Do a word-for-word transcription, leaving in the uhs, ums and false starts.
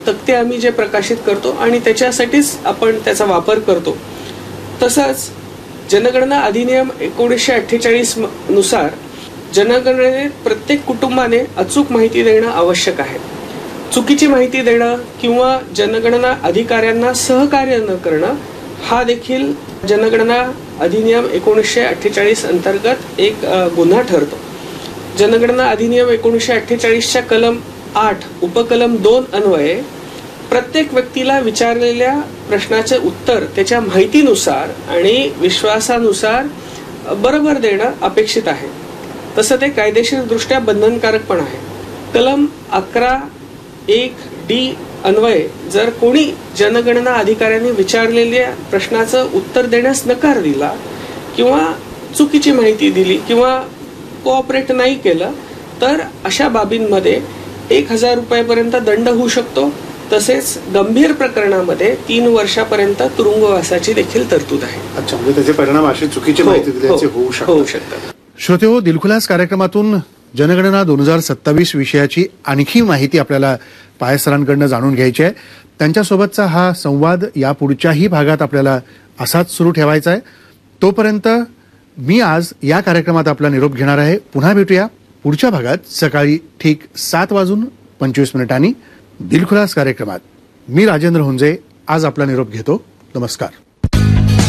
तक्ते आम्ही जे प्रकाशित करतो आणि त्याच्यासाठीच आपण त्याचा वापर करतो. तसंच जनगणना अधिनियम एकोणीसशे अठ्ठेचाळीस नुसार जनगणनेत प्रत्येक कुटुंबाने अचूक माहिती देणं आवश्यक आहे. चुकीची माहिती देणं किंवा जनगणना अधिकाऱ्यांना सहकार्य न करणं हा देखील जनगणना अधिनियम एकोणीसशे अठ्ठेचाळीस अंतर्गत एक गुन्हा ठरतो. जनगणना अधिनियम एकोणीसशे अठ्ठेचाळीसच्या कलम आठ उपकलम दोन अन्वये प्रत्येक व्यक्तीला विचारलेल्या प्रश्नाचे उत्तर त्याच्या माहितीनुसार आणि विश्वासानुसार बरोबर देणं अपेक्षित आहे. तसं ते कायदेशीर दृष्ट्या बंधनकारक पण आहे. कलम अकरा एक डी अन्वये जर कोणी जनगणना अधिकाऱ्यांनी विचारलेल्या प्रश्नाचं उत्तर देण्यास नकार दिला किंवा चुकीची माहिती दिली किंवा कोऑपरेट नाही केलं तर अशा बाबींमध्ये एक हजार रुपयापर्यंत दंड होऊ शकतो. तसेच गंभीर प्रकरणामध्ये तीन वर्षापर्यंत तुरुंगवासाची देखील तरतूद आहे. अच्छा, म्हणजे त्याचे परिणाम अशी चुकीची माहिती दिल्याचे होऊ शकतात. श्रोतेहो, दिलखुलास कार्यक्रमातून जनगणना दोन हजार सत्तावीस विषयाची आणखी माहिती आपल्याला पाय सरांकडनं जाणून घ्यायची आहे. त्यांच्यासोबतचा हा संवाद या पुढच्याही भागात आपल्याला असाच सुरू ठेवायचा आहे. तोपर्यंत मी आज या कार्यक्रमात आपला निरोप घेणार आहे. पुन्हा भेटूया पुढच्या भागात सकाळी ठीक सात वाजून पंचवीस मिनिटांनी दिलखुलास कार्यक्रमात. मी राजेंद्र हुंजे आज आपला निरोप घेतो. नमस्कार.